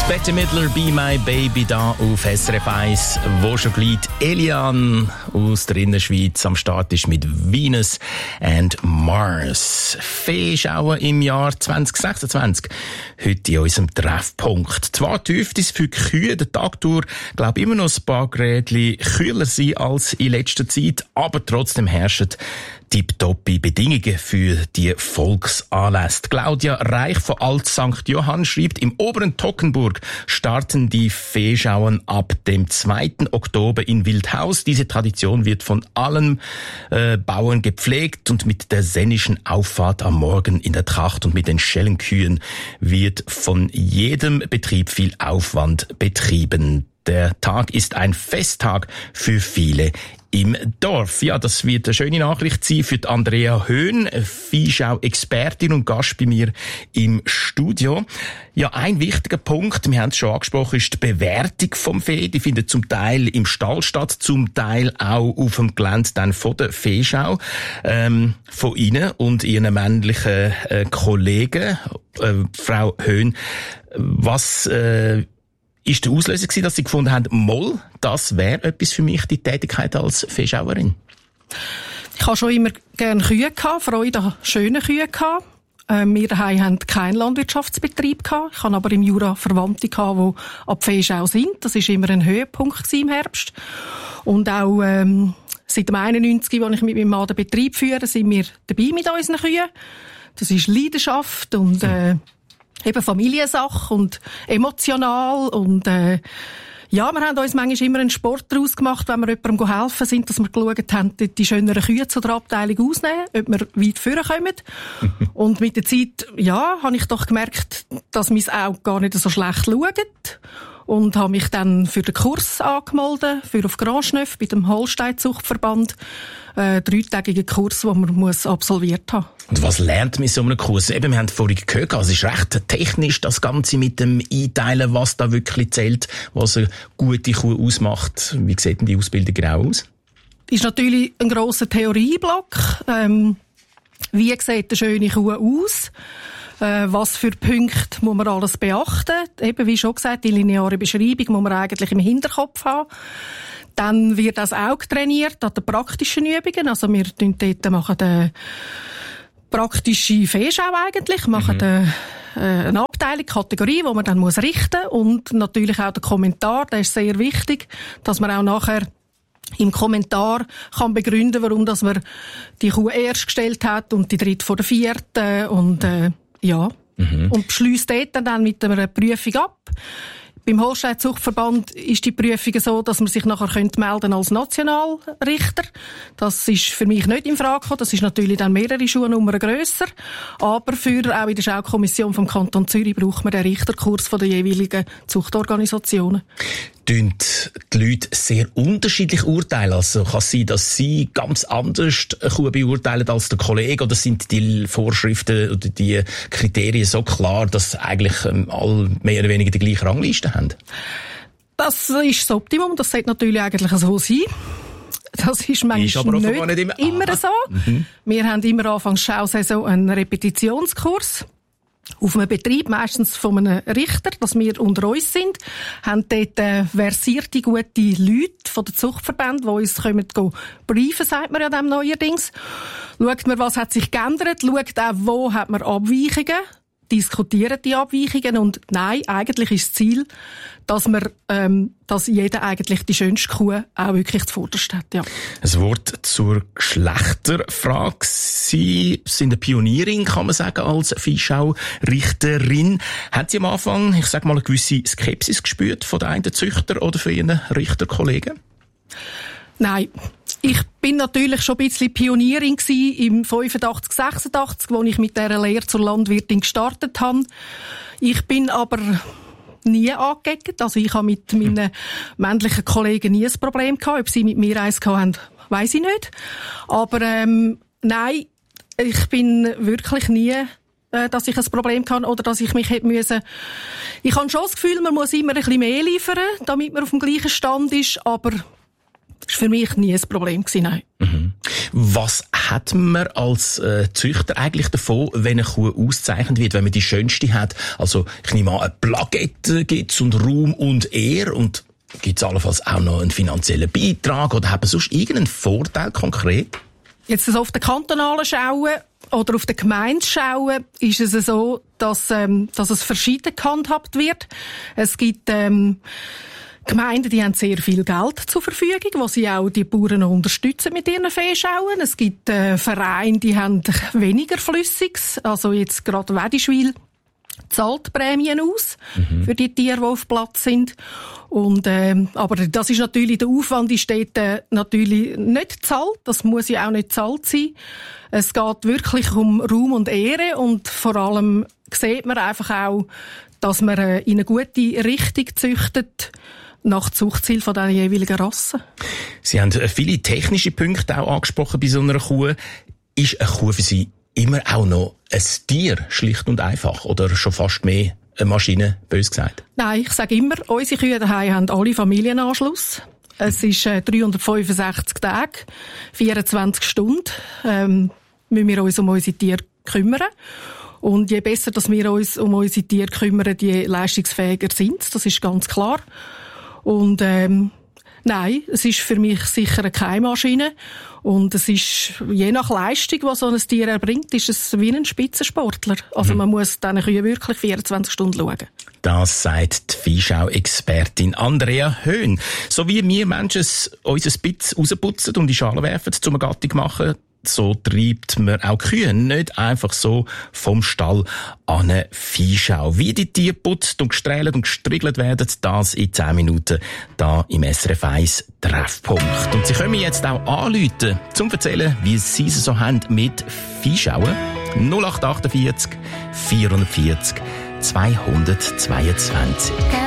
Bette Midler, Be My Baby, da auf SRF 1, wo schon gleich Elian aus der Innerschweiz am Start ist mit Venus and Mars. Feeschauen im Jahr 2026. Heute in unserem Treffpunkt. Zwar dürfte es für die Kühe den Tag durch, glaube immer noch ein paar Grädchen kühler sein als in letzter Zeit, aber trotzdem herrschen tipptoppi Bedingungen für die Volksanlässe. Claudia Reich von Alt St. Johann schreibt, im oberen Toggenburg starten die Feeschauen ab dem 2. Oktober in Wildhaus. Diese Tradition wird von allen Bauern gepflegt und mit der sennischen Auffahrt am Morgen in der Tracht und mit den Schellenkühen wird von jedem Betrieb viel Aufwand betrieben. Der Tag ist ein Festtag für viele im Dorf. Ja, das wird eine schöne Nachricht sein für die Andrea Höhn, Viehschau-Expertin und Gast bei mir im Studio. Ja, ein wichtiger Punkt, wir haben es schon angesprochen, ist die Bewertung vom Vieh. Die findet zum Teil im Stall statt, zum Teil auch auf dem Gelände dann von der Viehschau. Von Ihnen und Ihren männlichen Kollegen, Frau Höhn, was ist der Auslöser gewesen, dass Sie gefunden haben, Moll, das wäre etwas für mich, die Tätigkeit als Viehschauerin? Ich habe schon immer gerne Kühe gehabt, Freude an schönen Kühen gehabt. Wir haben keinen Landwirtschaftsbetrieb gehabt. Ich habe aber im Jura Verwandte gehabt, die ab Viehschau sind. Das war immer ein Höhepunkt im Herbst. Und auch seit dem 91, als ich mit meinem Mann den Betrieb führe, sind wir dabei mit unseren Kühen. Das ist Leidenschaft und eben Familiensache und emotional und ja, wir haben uns manchmal immer einen Sport daraus gemacht, wenn wir jemandem helfen sind, dass wir geschaut haben, die schöneren Kühe zu der Abteilung ausnehmen, ob wir weit vorkommen. Und mit der Zeit, ja, habe ich doch gemerkt, dass mein Auge gar nicht so schlecht schaut. Und habe mich dann für den Kurs angemeldet, für auf Grand Schneuf bei dem Holstein-Zuchtverband. 3-tägigen Kurs, den man absolviert haben muss. Und was lernt man in so einem Kurs? Eben, wir haben vorhin gehört, es ist recht technisch, das Ganze mit dem Einteilen, was da wirklich zählt, was eine gute Kuh ausmacht. Wie sieht denn die Ausbildung genau aus? Ist natürlich ein grosser Theorieblock. Wie sieht eine schöne Kuh aus? Was für Punkte muss man alles beachten? Eben, wie schon gesagt, die lineare Beschreibung muss man eigentlich im Hinterkopf haben. Dann wird das Auge trainiert an den praktischen Übungen. Also wir machen dort praktische Viehschau eigentlich, machen eine Abteilung, Kategorie, wo man dann richten muss. Und natürlich auch der Kommentar, der ist sehr wichtig, dass man auch nachher im Kommentar kann begründen, warum dass man die Kuh erst gestellt hat und die dritte vor der vierten und ja. Und beschliesst dort dann mit einer Prüfung ab. Beim Holstein-Zuchtverband ist die Prüfung so, dass man sich nachher melden als Nationalrichter. Das ist für mich nicht in Frage gekommen. Das ist natürlich dann mehrere Schuhnummern grösser. Aber auch in der Schaukommission vom Kanton Zürich braucht man den Richterkurs von den jeweiligen Zuchtorganisationen. Tun die Leute sehr unterschiedlich urteilen? Also kann es sein, dass Sie ganz anders eine Kuh beurteilen als der Kollege? Oder sind die Vorschriften oder die Kriterien so klar, dass eigentlich alle mehr oder weniger die gleiche Rangliste haben? Das ist das Optimum. Das sollte natürlich eigentlich so sein. Das ist manchmal nicht immer so. Wir haben immer anfangs Schausaison einen Repetitionskurs. Auf einem Betrieb, meistens von einem Richter, dass wir unter uns sind, haben dort versierte, gute Leute von den Zuchtverbänden, die uns briefen, sagt man ja dem neuerdings. Schaut man, was hat sich geändert, schaut auch, wo hat man Abweichungen, diskutieren die Abweichungen und nein, eigentlich ist das Ziel, dass jeder eigentlich die schönste Kuh auch wirklich zuvorderst hat, ja. Ein Wort zur Geschlechterfrage. Sie sind eine Pionierin, kann man sagen, als Viehschau-Richterin. Haben Sie am Anfang, ich sage mal, eine gewisse Skepsis gespürt von den einen Züchter oder von Ihren Richterkollegen? Nein. Ich bin natürlich schon ein bisschen Pionierin gewesen im 85, 86, wo ich mit dieser Lehre zur Landwirtin gestartet habe. Ich bin aber nie angeeckt. Also ich habe mit meinen männlichen Kollegen nie ein Problem gehabt. Ob sie mit mir eins gehabt haben, weiss ich nicht. Aber nein, ich bin wirklich nie, dass ich ein Problem hatte oder dass ich mich hätte müssen. Ich habe schon das Gefühl, man muss immer ein bisschen mehr liefern, damit man auf dem gleichen Stand ist, aber das war für mich nie ein Problem gewesen, nein. Was hat man als Züchter eigentlich davon, wenn eine Kuh ausgezeichnet wird, wenn man die schönste hat? Also ich nehme an, eine Plakette gibt's und Ruhm und Ehre und gibt's allenfalls auch noch einen finanziellen Beitrag oder hat man sonst irgendeinen Vorteil konkret? Jetzt auf den kantonalen Schauen oder auf den Gemeindeschauen ist es so, dass es verschieden gehandhabt wird. Es gibt Gemeinden, die haben sehr viel Geld zur Verfügung, wo sie auch die Bauern unterstützen mit ihren Viehschauen. Es gibt Vereine, die haben weniger Flüssiges, also jetzt gerade Wedischwil zahlt Prämien aus für die Tiere, die auf Platz sind. Und, aber das ist natürlich, der Aufwand ist dort natürlich nicht gezahlt. Das muss ja auch nicht gezahlt sein. Es geht wirklich um Ruhm und Ehre und vor allem sieht man einfach auch, dass man in eine gute Richtung züchtet nach Zuchtziel von den jeweiligen Rassen. Sie haben viele technische Punkte auch angesprochen bei so einer Kuh. Ist eine Kuh für Sie immer auch noch ein Tier, schlicht und einfach, oder schon fast mehr eine Maschine, bös gesagt? Nein, ich sage immer, unsere Kühe daheim haben alle Familienanschluss. Es ist 365 Tage, 24 Stunden, müssen wir uns um unsere Tiere kümmern. Und je besser, dass wir uns um unsere Tiere kümmern, je leistungsfähiger sind. Das ist ganz klar. Und nein, es ist für mich sicher keine Maschine. Und es ist, je nach Leistung, die so ein Tier erbringt, ist es wie ein Spitzensportler. Also man muss diesen Kühen wirklich 24 Stunden schauen. Das sagt die Viehschau-Expertin Andrea Höhn. So wie wir Menschen uns ein bisschen rausputzen und in die Schale werfen, um eine Gattung machen, so treibt man auch Kühe nicht einfach so vom Stall an eine Viehschau. Wie die Tiere putzt und gestrählt und gestriegelt werden, das in 10 Minuten da im SRF 1 Treffpunkt. Und Sie können mich jetzt auch anrufen, um zu erzählen, wie Sie es so haben mit Viehschauen. 0848 440 222.